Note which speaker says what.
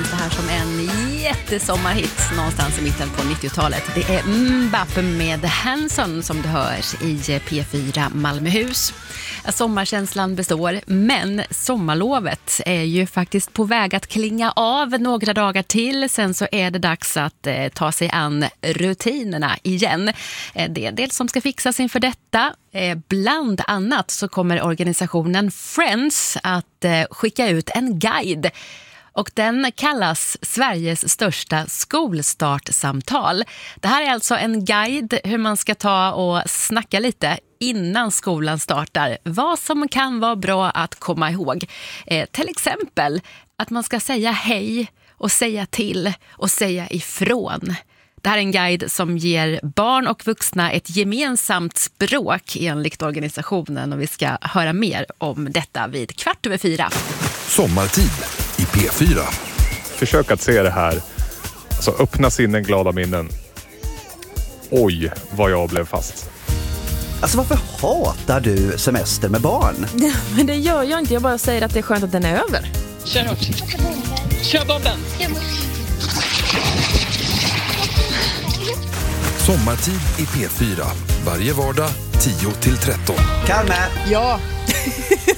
Speaker 1: det här som en jättesommarhit någonstans i mitten på 90-talet. Det är Mbappé med Hanson som du hörs i P4 Malmöhus. Sommarkänslan består, men sommarlovet är ju faktiskt på väg att klinga av några dagar till. Sen så är det dags att ta sig an rutinerna igen. Det är en del som ska fixas inför detta. Bland annat så kommer organisationen Friends att skicka ut en guide. Och den kallas Sveriges största skolstartsamtal. Det här är alltså en guide hur man ska ta och snacka lite innan skolan startar. Vad som kan vara bra att komma ihåg. Till exempel att man ska säga hej och säga till och säga ifrån. Det här är en guide som ger barn och vuxna ett gemensamt språk enligt organisationen, och vi ska höra mer om detta vid 4:15.
Speaker 2: Sommartid i P4.
Speaker 3: Försök att se det här. Alltså öppna sinnen, glada minnen. Oj, vad jag blev fast.
Speaker 4: Alltså varför hatar du semester med barn?
Speaker 5: Men det gör jag inte, jag bara säger att det är skönt att den är över.
Speaker 6: Kör hårt. Kör bomben.
Speaker 2: Sommartid i P4. Varje vardag 10-13.
Speaker 4: Kalme!
Speaker 5: Ja.